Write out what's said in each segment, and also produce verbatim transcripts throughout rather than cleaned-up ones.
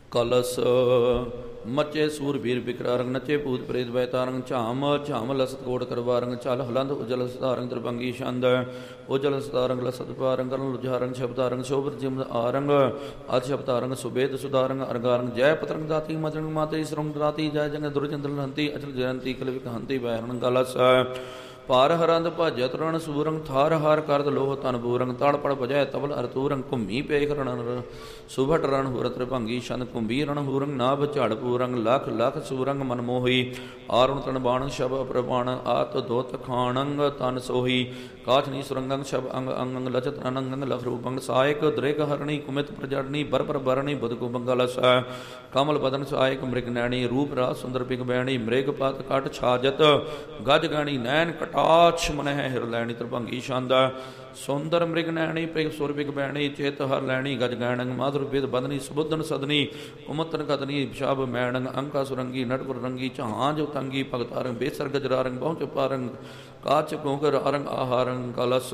ਕਲਸ ਮਚੇ ਸੂਰਬੀਰ ਬਿਕਰਾਰੰਗ ਨਚੇ ਭੂਤ ਪ੍ਰੇਤ ਬੈਤਾਰੰਗ ਝਾਮ ਝਾਮ ਲਸਤ ਕੋਟ ਕਰਵਾਰੰਗ ਚਲ ਹਲੰਦ ਉਜਲ ਸਤਾਰੰਗ ਦਰਬੰਗੀ ਛੰਦ ਉਜਲ ਸਤਾਰੰਗ ਲਸਤ ਪਾਰੰਗ ਕਰਨ ਲੁਝਾਰੰਗ ਸ਼ਬਦਾਰੰਗ ਸ਼ੋਭਤ ਜਿਮ ਆਰੰਗ ਅਜ ਸ਼ਬਦਾਰੰਗ ਸੁਬੇਦ ਸੁਦਾਰੰਗ ਅਰਗਾਰੰਗ ਜੈ ਪਤਰੰਗ ਦਾਤੀ ਮਜਰੰਗ ਮਾਤੇ ਸਰੰਗ ਦਾਤੀ ਜੈ ਜੰਗ ਦੁਰਜੰਦਲ ਹੰਤੀ ਅਚਲ ਜਯੰਤੀ ਕਲਵਿਕ ਹੰਤੀ ਵੈਰਣ ਕਲਸ ਪਾਰ ਹਰੰਦ ਭਾਜਤ ਰਣ ਸੂਰੰਗ ਥਾਰ ਹਾਰ ਕਰਦ ਲੋਹ ਤਨ ਬੂਰੰਗ ਤੜ ਪੜ ਭਜੈ ਤਬਲ ਅਰਤੂਰੰਗ ਘੁੰਮੀ ਪੇਖ ਰਣ ਸੁਭਟ ਰਣ ਹੁਰਤ ਭੰਗੀ ਛੰਦ ਕੁੰਭੀ ਰਣ ਹੂਰੰਗ ਨਾਭ ਝੜ ਪੂਰੰਗ ਲਖ ਲਖ ਸੂਰੰਗ ਮਨ ਮੋਹੀ ਆਰੁਣ ਤਨ ਬਾਣ ਸ਼ਬ ਅਪਰਬਾਣ ਆਤ ਦੋਤ ਖਾਣੰਗ ਤਨ ਸੋਹੀ ਕਾਛਨੀ ਸੁਰੰਗੰਗ ਸ਼ਬ ਅੰਗ ਅੰਗੰਗ ਲਚਤ ਅਨੰਗੰਗ ਲਖ ਰੂਪੰਗ ਸਾਇਕ ਦ੍ਰਿਗ ਹਰਣੀ ਕੁਮਿਤ ਪ੍ਰਜੜਨੀ ਬਰ ਬਰ ਬਰਣੀ ਬਦ ਕੁਬੰਗਲ ਸ ਕਮਲ ਬਦਨ ਸਾਇਕ ਮ੍ਰਿਗ ਨੈਣੀ ਰੂਪ ਰਾਸ ਸੁੰਦਰ ਪਿਗ ਬੈਣੀ ਮ੍ਰਿਗ ਪਤ ਕਟ ਛਾਜਤ ਗਜ ਗਾਣੀ ਨੈਣ ਕਟਾਛ ਮਨਹਿ ਹਿਰ ਲੈਣੀ ਤ੍ਰਿਭੰਗੀ ਛੰਦ ਸੁੰਦਰ ਮ੍ਰਿਗ ਨੈਣੀ ਪਿਗ ਸੁਰ ਪਿਗ ਬੈਣੀ ਚੇਤ ਹਰ ਲੈਣੀ ਗਜ ਗੈਣੰਗ ਮਾਧੁਰ ਬਿਦ ਬਦਨੀ ਸੁਬੁੱਧਨ ਸਦਨੀ ਕੁਮਤਨ ਕਦਨੀ ਸ਼ਬ ਮੈਣੰਗ ਅੰਕਾ ਸੁਰੰਗੀ ਨਟਪੁਰ ਰੰਗੀ ਝਾਂਜ ਉਤੰਗੀ ਭਗਤਾਰੰਗ ਬੇਸਰ ਗਜਰਾਰੰਗ ਬਹੁ ਚਪਾਰੰਗ ਕਾਚ ਕੋਂਕਰ ਆਰੰਗ ਆਹਾਰੰਗ ਕਲਸ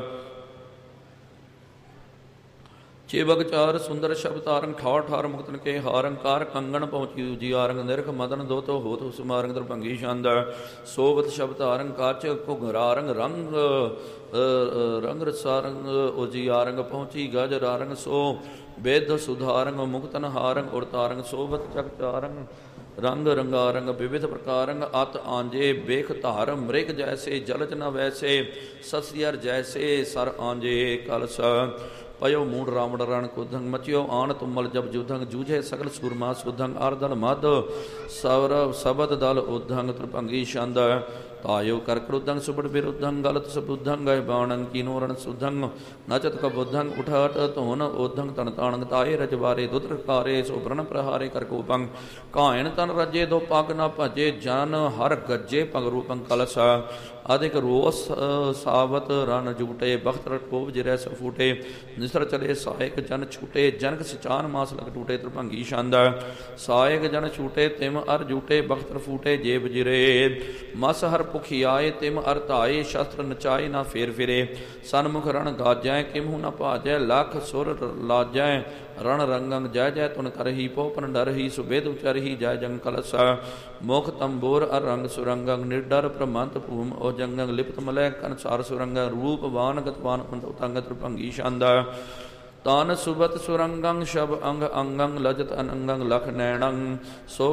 ਚੇਵਗ ਚਾਰ ਸੁੰਦਰ ਸ਼ਬਦਾਰੰਗ ਠਾਰ ਠਾਰ ਮੁਕਤਨ ਕੇ ਹਾਰੰਕਾਰ ਕੰਗਣ ਪਹੁੰਚੀ ਦੂਜੀ ਆਰੰਗ ਨਿਰਖ ਮਦਨ ਦੋ ਤੋ ਹੋਤ ਸੁਮਾਰੰਗ ਦਰਭੰਗੀ ਛੰਦ ਸੋਵਤ ਸ਼ਬਦਾਰੰਗ ਕਾਚ ਘੁੰਗਰਾਰੰਗ ਰੰਗ ਰੰਗ ਰਸਾਰੰਗ ਉਜੀ ਆਰੰਗ ਪਹੁੰਚੀ ਗਜ ਰਾਰੰਗ ਸੋ ਬੇਦ ਸੁਧਾਰੰਗ ਮੁਕਤਨ ਹਾਰੰਗ ਉਰਤਾਰੰਗ ਸੋਵਤ ਚਕ ਚਾਰੰਗ ਰੰਗ ਰੰਗਾਰੰਗ ਵਿਵਿਧ ਪ੍ਰਕਾਰੰਗ ਅਤ ਆਂਜੇ ਬੇਖ ਧਾਰ ਮ੍ਰਿਗ ਜੈਸੇ ਜਲਜ ਨ ਵੈਸੇ ਸਸਿਅਰ ਜੈਸੇ ਸਰ ਆਂਜੇ ਕਲਸ ਪਇਓ ਮੂੜ ਰਾਵਣ ਰਣ ਕੁਧੰਗ ਮਚਿਓ ਆਣ ਤੁਮਲ ਜਬ ਜੁਧੰਗ ਜੂਝੇ ਸਗਲ ਸੂਰਮਾ ਸੁਧੰਗ ਅਰਦਲ ਮਦ ਸਵਰ ਸਬਦ ਦਲ ਉਧੰਗ ਤ੍ਰਿਭੰਗੀ ਛੰਦ ਤਾਇਓ ਕਰ ਕ੍ਰੁਧੰਗ ਸੁਬੜ ਬਿਰੁਧੰਗ ਗਲਤ ਸਬੁਧੰਗ ਗਏ ਬਾਣੰਗ ਕੀਨੋ ਰਣ ਸੁਧੰਗ ਨਚਤ ਕਬੁਧੰਗ ਉਠਾਟ ਧੋਨ ਉਧੰਗ ਤਨ ਤਾਣੰਗ ਤਾਏ ਰਜਵਾਰੇ ਦੁਦਰ ਕਾਰੇ ਸੋ ਬ੍ਰਨ ਪ੍ਰਹਾਰੇ ਕਰ ਕੋਪੰਗ ਕਾਇਨ ਤਨ ਰਜੇ ਦੋ ਪਗ ਨ ਭਜੇ ਜਨ ਹਰ ਗੱਜੇ ਪਗ ਰੂਪੰਗ ਕਲਸ ਅਧਿਕ ਰੋਸ ਸਾਵਤ ਰਨ ਜੂਟੇ ਬਖਤ ਰਟੋਬ ਜਿਰੈ ਸਫੂਟੇ ਨਿਸਰ ਚਲੇ ਸਾਇਕ ਜਨ ਛੂਟੇ ਜਨਕ ਸਿਚਾਨ ਮਾਸ ਲਗ ਟੂਟੇ ਤ੍ਰਿਭੰਗੀ ਛੰਦ ਸਾਇਕ ਜਨ ਛੂਟੇ ਤਿਮ ਅਰ ਜੂਟੇ ਬਖਤ ਫੂਟੇ ਜੇਬ ਜਿਰੇ ਮਸ ਹਰ ਭੁਖਿਆਏ ਤਿਮ ਅਰ ਧਾਏ ਸ਼ਸਤਰ ਨਚਾਏ ਨਾ ਫੇਰ ਫਿਰੇ ਸਨਮੁਖ ਰਣ ਗਾਜੈ ਕਿਮਹੂ ਨ ਭਾਜੈ ਲਖ ਸੁਰ ਲਾਜੈ ਰਣ ਰੰਗੰਗ ਜੈ ਜੈ ਤੁਨ ਕਰਹੀ ਪੋਪਨ ਡਰਹੀ ਸੁਬੇਦ ਉਚਰਹੀ ਜੈ ਜੰਗ ਕਲਸ ਮੁਖ ਤੰਬੋਰ ਅਰ ਰੰਗ ਸੁਰੰਗੰਗ ਨਿਡਰ ਪ੍ਰਮੰਤ ਭੂਮ ਓ ਜੰਗੰਗ ਲਿਪਤ ਮਲੈ ਕਨਸਾਰ ਸੁਰੰਗੰ ਰੂਪਵਾਨ ਗਤਵਾਨ ਉਤੰਗ ਤ੍ਰਿਭੰਗੀ ਛੰਦ ਤਾਨ ਸੁਬਤ ਸੁਰੰਗੰ ਸ਼ਬ ਅੰਗ ਅੰਗੰ ਲਜਤ ਅਨੰਗੰ ਲਖ ਨੈਣੰ ਸੋ